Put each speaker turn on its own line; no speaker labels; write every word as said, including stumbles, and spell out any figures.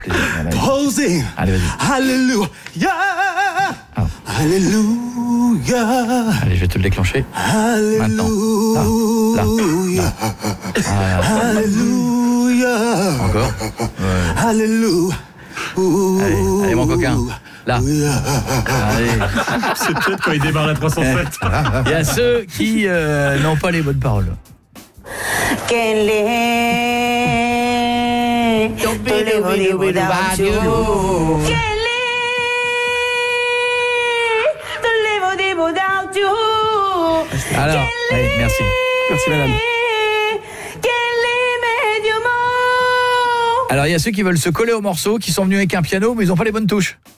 plaisir. Allez,
Posing.
allez, vas-y.
Alléluia.
Ah.
Alléluia.
Allez, je vais te le déclencher. Maintenant. Là, là, là. Ah,
Alléluia.
encore. Ouais.
Alléluia.
Allez, allez, mon coquin. Là. Allez.
C'est peut-être quand il démarre la trois cent sept.
Il y a ceux qui euh, n'ont pas les bonnes paroles.
Can't live, don't live without you. Can't live, don't live without you.
Alors, allez, merci.
Merci madame.
Can't live with you more.
Alors, il y a ceux qui veulent se coller au morceau, qui sont venus avec un piano, mais ils n'ont pas les bonnes touches.